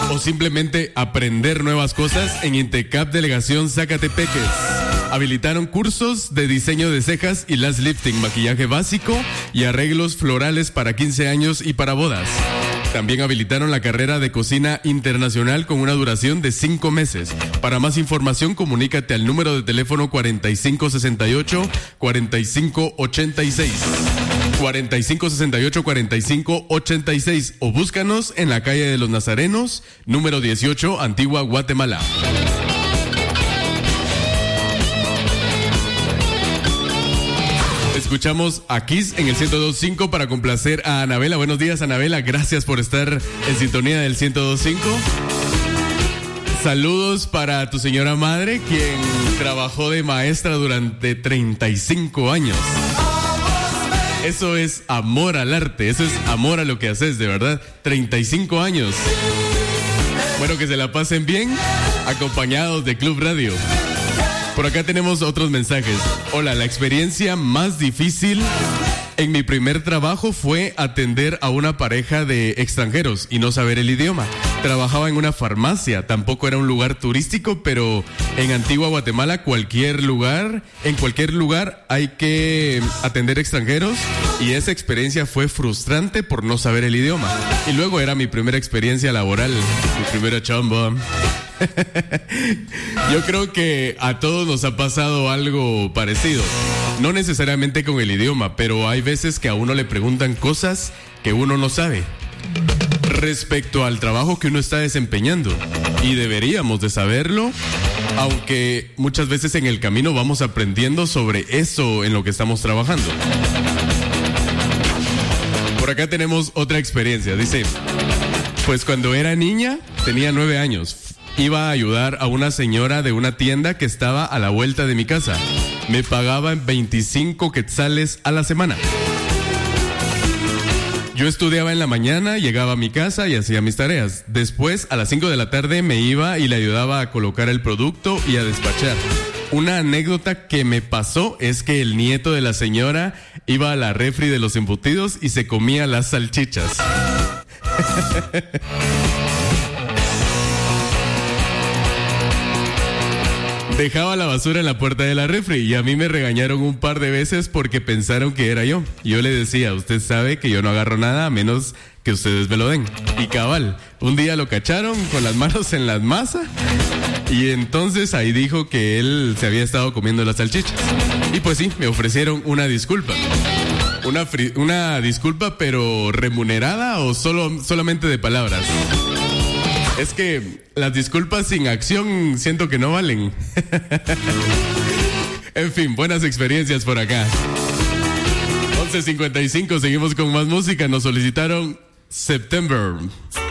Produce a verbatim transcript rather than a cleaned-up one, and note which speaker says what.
Speaker 1: o simplemente aprender nuevas cosas, en Intecap Delegación Zacatepeques habilitaron cursos de diseño de cejas y lash lifting, maquillaje básico y arreglos florales para quince años y para bodas. También habilitaron la carrera de cocina internacional con una duración de cinco meses. Para más información, comunícate al número de teléfono cuarenta y cinco sesenta y ocho, cuarenta y cinco ochenta y seis. cuarenta y cinco sesenta y ocho, cuarenta y cinco ochenta y seis o búscanos en la calle de los Nazarenos, número dieciocho, Antigua Guatemala. Escuchamos a Kiss en el ciento dos punto cinco para complacer a Anabela. Buenos días, Anabela. Gracias por estar en sintonía del ciento dos punto cinco. Saludos para tu señora madre, quien trabajó de maestra durante treinta y cinco años. Eso es amor al arte, eso es amor a lo que haces, de verdad. treinta y cinco años. Bueno, que se la pasen bien, acompañados de Club Radio. Por acá tenemos otros mensajes. Hola, la experiencia más difícil en mi primer trabajo fue atender a una pareja de extranjeros y no saber el idioma. Trabajaba en una farmacia, tampoco era un lugar turístico, pero en Antigua Guatemala, cualquier lugar, en cualquier lugar hay que atender extranjeros y esa experiencia fue frustrante por no saber el idioma. Y luego era mi primera experiencia laboral, mi primera chamba. Yo creo que a todos nos ha pasado algo parecido. No necesariamente con el idioma, pero hay veces que a uno le preguntan cosas que uno no sabe respecto al trabajo que uno está desempeñando. Y deberíamos de saberlo, aunque muchas veces en el camino vamos aprendiendo sobre eso en lo que estamos trabajando. Por acá tenemos otra experiencia. Dice, pues cuando era niña, tenía nueve años. Iba a ayudar a una señora de una tienda que estaba a la vuelta de mi casa. Me pagaban veinticinco quetzales a la semana. Yo estudiaba en la mañana, llegaba a mi casa y hacía mis tareas. Después, a las cinco de la tarde, me iba y le ayudaba a colocar el producto y a despachar. Una anécdota que me pasó es que el nieto de la señora iba a la refri de los embutidos y se comía las salchichas. Dejaba la basura en la puerta de la refri y a mí me regañaron un par de veces porque pensaron que era yo. Yo le decía, usted sabe que yo no agarro nada a menos que ustedes me lo den. Y cabal, un día lo cacharon con las manos en las masas y entonces ahí dijo que él se había estado comiendo las salchichas. Y pues sí, me ofrecieron una disculpa. Una, fri- una disculpa, pero remunerada o solo, solamente de palabras. Es que las disculpas sin acción siento que no valen. En fin, buenas experiencias por acá. once cincuenta y cinco, seguimos con más música. Nos solicitaron September.